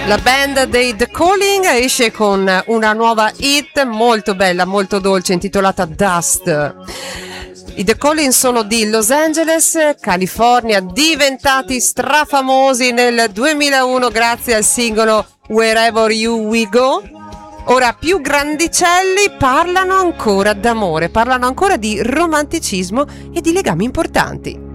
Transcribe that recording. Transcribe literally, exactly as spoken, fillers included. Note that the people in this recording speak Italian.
La band dei The Calling esce con una nuova hit molto bella, molto dolce, intitolata Dust. I The Calling sono di Los Angeles, California, diventati strafamosi nel duemilauno grazie al singolo Wherever You We Go. Ora, più grandicelli, parlano ancora d'amore, parlano ancora di romanticismo e di legami importanti.